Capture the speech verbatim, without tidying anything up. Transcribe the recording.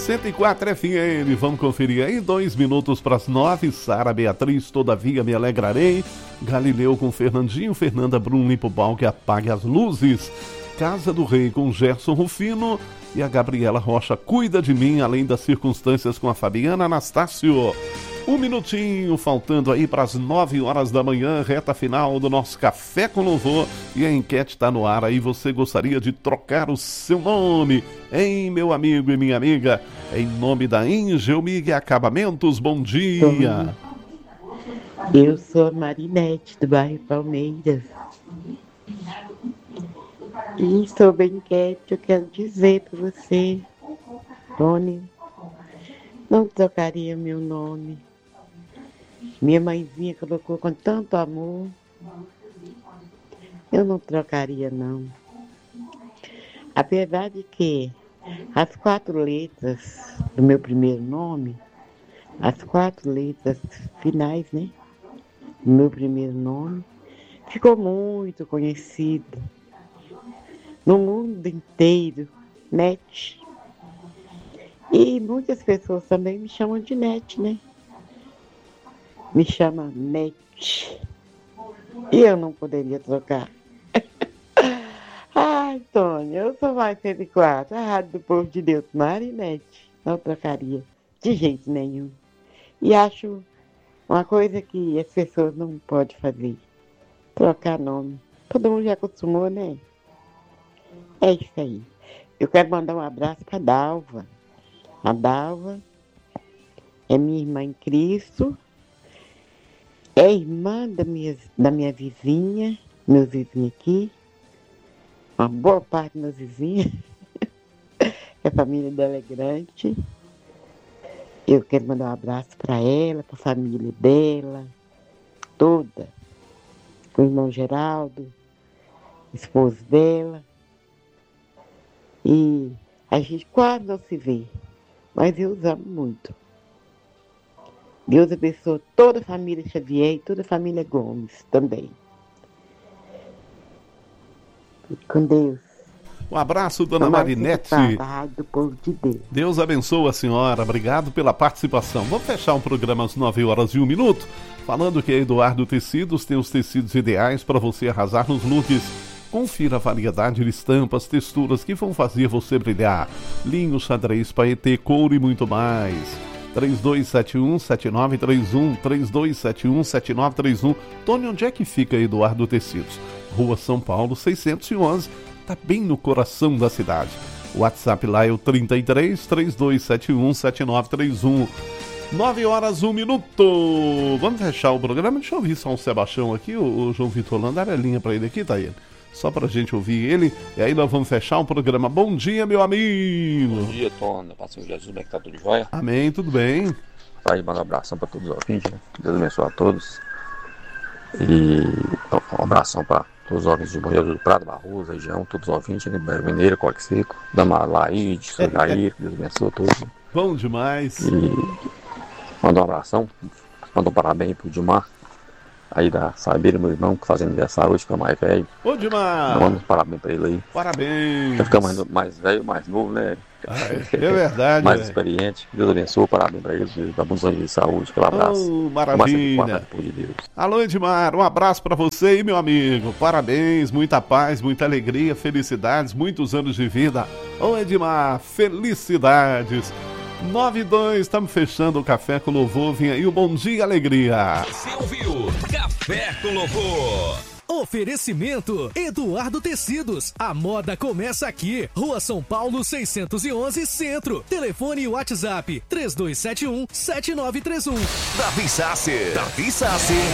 cento e quatro F M, vamos conferir aí, dois minutos para as nove, Sara Beatriz, todavia me alegrarei, Galileu com Fernandinho, Fernanda Bruno limpa o balde, apague as luzes, Casa do Rei com Gerson Rufino e a Gabriela Rocha, cuida de mim, além das circunstâncias com a Fabiana Anastácio. Um minutinho faltando aí para as nove horas da manhã, reta final do nosso Café com Louvor. E a enquete está no ar aí. Você gostaria de trocar o seu nome, hein, meu amigo e minha amiga? Em nome da Engelmig Acabamentos, bom dia. Eu sou a Marinete, do bairro Palmeiras. E sobre a enquete, eu quero dizer para você, Tony, não trocaria meu nome. Minha mãezinha colocou com tanto amor. Eu não trocaria, não. A verdade é que as quatro letras do meu primeiro nome, as quatro letras finais, né, do meu primeiro nome, ficou muito conhecido no mundo inteiro, Net. E muitas pessoas também me chamam de Net, né? Me chama Net. E eu não poderia trocar. Ai, Tônia, eu sou mais cento e quatro, a Rádio do Povo de Deus, Marinete. Não trocaria de jeito nenhum. E acho uma coisa que as pessoas não podem fazer. Trocar nome. Todo mundo já acostumou, né? É isso aí. Eu quero mandar um abraço para a Dalva. A Dalva é minha irmã em Cristo. É irmã da minha, da minha vizinha, meus vizinhos aqui. Uma boa parte dos meus vizinhos. A família dela é grande. Eu quero mandar um abraço para ela, para a família dela, toda. Com o irmão Geraldo, esposo dela. E a gente quase não se vê, mas eu os amo muito. Deus abençoe toda a família Xavier e toda a família Gomes também. Fique com Deus. Um abraço, dona Marinete. Da Rádio do Povo de Deus. Deus abençoe a senhora, obrigado pela participação. Vamos fechar um programa às nove horas e um minuto, falando que a Eduardo Tecidos tem os tecidos ideais para você arrasar nos looks. Confira a variedade de estampas, texturas que vão fazer você brilhar. Linho, xadrez, paetê, couro e muito mais. três dois sete um, sete nove três um, três dois sete um, sete nove três um. Tony, onde é que fica Eduardo Tecidos? Rua São Paulo, seiscentos e onze. Tá bem no coração da cidade. O WhatsApp lá é o trinta e três, três dois sete um, sete nove três um. nove horas, um minuto. Vamos fechar o programa. Deixa eu ouvir São Sebastião aqui. O, o João Vitor Landa, dá a linha pra ele aqui, tá ele? Só pra gente ouvir ele. E aí nós vamos fechar o programa. Bom dia, meu amigo. Bom dia, Tony. Passa o Jesus, como é que tá tudo jóia? Amém, tudo bem. Vai mandar um abração pra todos os ouvintes, né? Deus abençoe a todos. E um abração pra todos os ouvintes de Bom Jesus do Prado, Barroso, região, todos os ouvintes, né? Mineiro, Coque Seco, Dama Laíde, Sojair, Deus abençoe a todos. Bom demais. E mandar um abração, mandar um parabéns pro Dilmar. Aí da Sabeira, meu irmão, que faz aniversário hoje, que é o mais velho. Ô, Dilmar! Manda um parabéns pra ele aí. Parabéns! Já fica mais, mais velho, mais novo, né? Ah, é verdade. mais é. experiente. Deus abençoe, parabéns pra ele. Da abundância de saúde, aquele abraço. Oh, maravilha! De Deus. Alô, Edmar, um abraço pra você e meu amigo. Parabéns, muita paz, muita alegria, felicidades, muitos anos de vida. Ô, Edmar, felicidades! nove e dois, estamos fechando o Café com Louvor. Vem aí o Bom Dia Alegria. Você ouviu Café com Louvor. Oferecimento Eduardo Tecidos. A moda começa aqui. Rua São Paulo seiscentos e onze, Centro. Telefone e WhatsApp três dois sete um, sete nove três um. Davi Sasser. Davi Sasser.